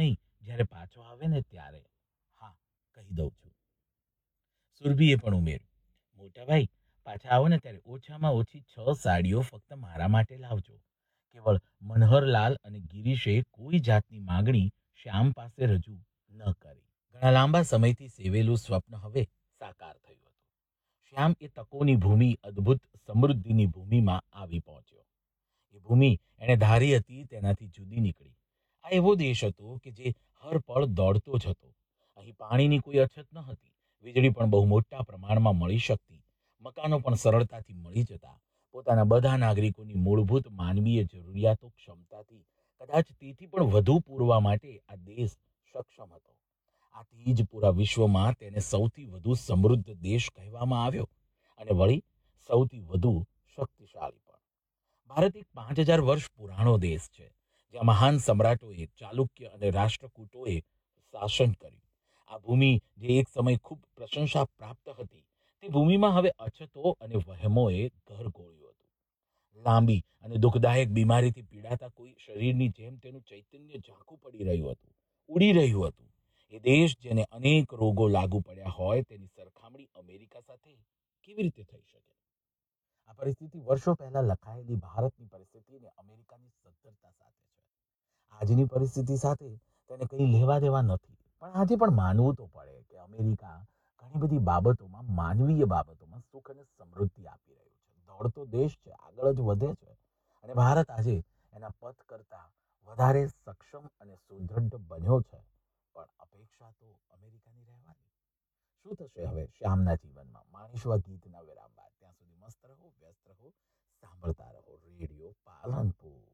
નહીં, જ્યારે પાછો આવે ને ત્યારે. હા, કહી દઉં છું. સુરભીએ પણ ઉમેર્યું, મોટા ભાઈ, પાછા આવો ને ત્યારે ઓછામાં ઓછી 6 સાડીઓ ફક્ત મારા માટે લાવજો. કેવળ મનહરલાલ અને ગિરીશે કોઈ જાતની માગણી શ્યામ પાસે રજૂ ન કરી. ઘણા લાંબા સમયથી સેવેલું સ્વપ્ન હવે સાકાર થયું હતું. શ્યામ એ તકોની ભૂમિ, અદ્ભુત સમૃદ્ધિની ભૂમિમાં આવી પહોંચ્યો. એ ભૂમિ એણે ધારી હતી તેનાથી જુદી નીકળી. આ એવો દેશ હતો કે જે હર પળ દોડતો જ હતો. અહીં પાણીની કોઈ અછત ન હતી. વીજળી પણ બહુ મોટા પ્રમાણમાં મળી શકતી. મકાનો પણ સરળતાથી મળી જતા. પોતાના બધા નાગરિકોની મૂળભૂત માનવીય જરૂરિયાતો ક્ષમતાથી, કદાચ તેથી પણ વધુ પૂરવા માટે આ દેશ સક્ષમ હતો. આથી જ પૂરા વિશ્વમાં તેને સૌથી વધુ સમૃદ્ધ દેશ કહેવામાં આવ્યો, અને વળી સૌથી વધુ શક્તિશાળી પણ. ભારત એક 5,000 વર્ષ પુરાણો દેશ છે, જ્યાં મહાન સમ્રાટોએ, ચાલુક્ય અને રાષ્ટ્રકૂટોએ શાસન કર્યું. આ ભૂમિ જે એક સમય ખૂબ પ્રશંસા પ્રાપ્ત હતી, તે ભૂમિમાં હવે અછતો અને વહેમોએ ઘર ગોળ્યું હતું. લાંબી અને દુઃખદાયક બીમારીથી પીડાતા કોઈ શરીરની જેમ તેનું ચૈતન્ય ઝાંખું પડી રહ્યું હતું, ઉડી રહ્યું હતું. એ દેશ જેને અનેક રોગો લાગુ પડ્યા હોય, તેની સરખામણી અમેરિકા સાથે કેવી રીતે થઈ શકે? આ પરિસ્થિતિ વર્ષો પહેલા લખાયેલી ભારતની પરિસ્થિતિ અને અમેરિકાની સદ્ધરતા સાથે છે. આજની પરિસ્થિતિ સાથે તેને કંઈ લેવા દેવા નથી. પણ આજે પણ માનવું તો પડે કે અમેરિકા ઘણી બધી બાબતોમાં, માનવીય બાબતોમાં સુખ અને સમૃદ્ધિ આપી રહ્યું છે. દોડતો દેશ છે, આગળ જ વધે છે. અને ભારત આજે એના પથ કરતા વધારે સક્ષમ અને સુદૃઢ બન્યો છે. પણ અપેક્ષા તો અમેરિકાની રહેવાની. શું થશે હવે શ્યામના જીવનમાં? માણીશું આ ગીતના વિરામ બાદ. ત્યાં સુધી મસ્ત રહો, વ્યસ્ત રહો, સાંભળતા રહો રેડિયો પાલનપુર.